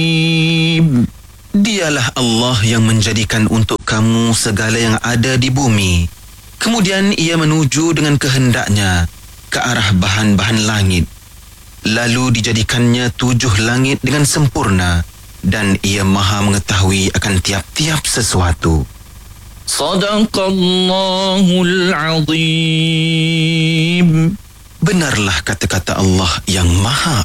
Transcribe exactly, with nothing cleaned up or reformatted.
Dialah Allah yang menjadikan untuk kamu segala yang ada di bumi. Kemudian ia menuju dengan kehendaknya ke arah bahan-bahan langit. Lalu dijadikannya tujuh langit dengan sempurna, dan ia maha mengetahui akan tiap-tiap sesuatu. Sadaqallahul azim. Benarlah kata-kata Allah yang maha